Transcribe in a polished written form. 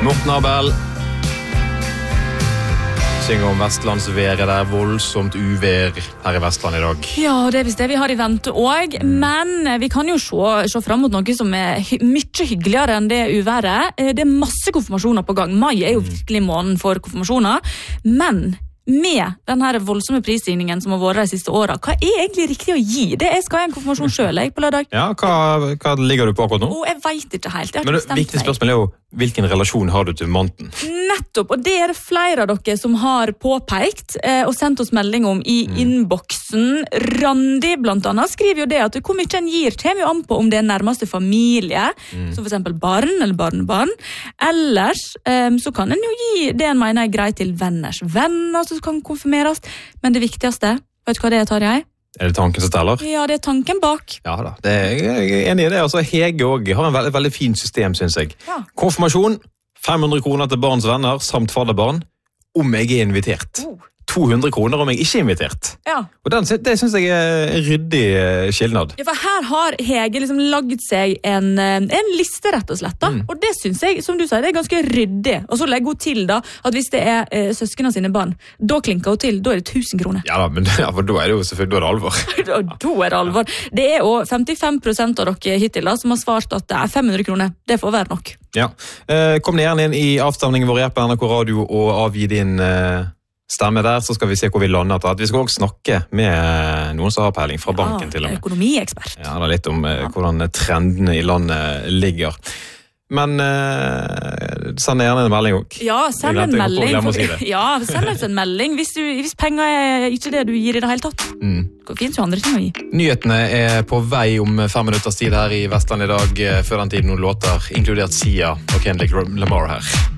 Morten Abel synger om Vestlandsværet. Det voldsomt uvær her i Vestland i dag. Ja, det visst det vi har i vente også. Men vi kan jo se frem mot noe som mye hyggeligere enn det uværet. Det masse konfirmasjoner på gang. Mai jo virkelig måneden for konfirmasjoner. Men med den her voldsomme prisstigningen som har vært de siste årene, hva egentlig riktig å gi? Jeg skal ha en konfirmasjon selv på lørdag. Ja, hva ligger du på akkurat nå? Jeg vet ikke helt. Men det viktige spørsmål jo, hvilken relasjon har du til måneden? Nettopp, og det det flere av dere som har påpekt og sendt oss melding om i innboksen. Randi blant annet skriver jo det at hvor mye en gir kommer jo an på om det nærmeste familie, som for eksempel barn eller barnebarn. Ellers så kan en jo gi det en mener greit til venners venner som kan konfirmeres. Men det viktigste, vet du hva det tar jeg? Det tanken som teller? Ja, det tanken bak. Ja da, jeg enig i det. Altså, Hege også har en veldig fint system, synes jeg. Ja. Konfirmasjon, 500 kroner til barns venner, samt fadderbarn, om jeg invitert. 200 kroner om jeg ikke invitert. Ja. Og det synes jeg en ryddig skilnad. Ja, for her har Hege liksom lagd seg en liste, rett og slett. Da. Og det synes jeg, som du sier, det ganske ryddig. Og så legger hun til da, at hvis det søskene sine barn, da klinker hun til, da det 1000 kroner. Ja da, men for da det jo selvfølgelig, da det alvor. Da det alvor. Det jo 55% av dere hittil da, som har svart at det 500 kroner. Det får være nok. Ja. Kom deg gjerne inn i avstemningen vår på NRK Radio og avgi din stemme der, så skal vi se hvor vi lander til. Vi skal også snakke med noen som har peiling fra banken til og med. Økonomiekspert. Ja, det litt om hvordan trendene i landet ligger. Men send gjerne en melding også. Ja, send en melding. Ja, send oss en melding hvis penger ikke det du gir i det hele tatt. Det finnes jo andre ting å gi. Nyhetene på vei om 5 minutters tid her i Vestland i dag. Før den tiden noen låter, inkludert Sia og Kendrick Lamar her.